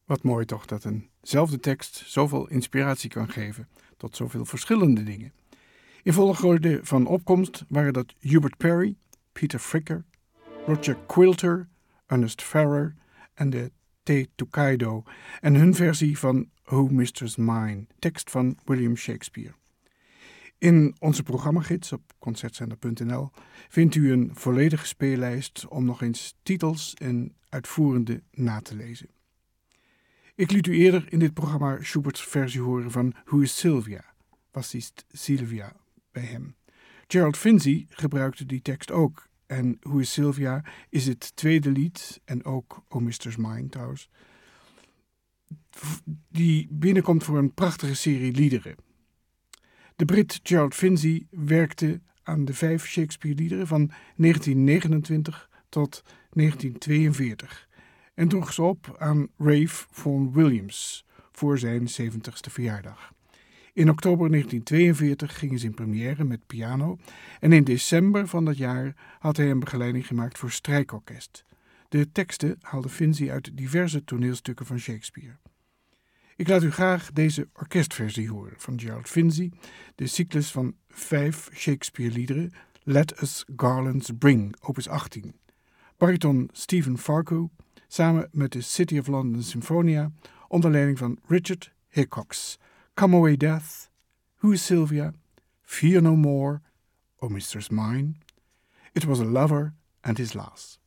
Wat mooi toch dat eenzelfde tekst zoveel inspiratie kan geven tot zoveel verschillende dingen. In volgorde van opkomst waren dat Hubert Parry, Peter Fricker, Roger Quilter, Ernest Farrer en de Te Tokaido en hun versie van O Mistress Mine, tekst van William Shakespeare. In onze programmagids op concertzender.nl vindt u een volledige speellijst om nog eens titels en uitvoerende na te lezen. Ik liet u eerder in dit programma Schubert's versie horen van Who is Sylvia? Was ist Sylvia bij hem. Gerald Finzi gebruikte die tekst ook. En Who is Sylvia is het tweede lied, en ook O Mistress Mine trouwens, die binnenkomt voor een prachtige serie liederen. De Brit Gerald Finzi werkte aan de 5 Shakespeare-liederen van 1929 tot 1942 en droeg ze op aan Ralph Vaughan Williams voor zijn 70ste verjaardag. In oktober 1942 gingen ze in première met piano en in december van dat jaar had hij een begeleiding gemaakt voor strijkorkest. De teksten haalde Finzi uit diverse toneelstukken van Shakespeare. Ik laat u graag deze orkestversie horen van Gerald Finzi, de cyclus van 5 Shakespeare-liederen Let Us Garlands Bring, opus 18. Bariton Stephen Farquhar, samen met de City of London Symphonia, onder leiding van Richard Hickox. Come Away Death, Who is Sylvia, Fear No More, O Mistress Mine, It Was a Lover and His Lass.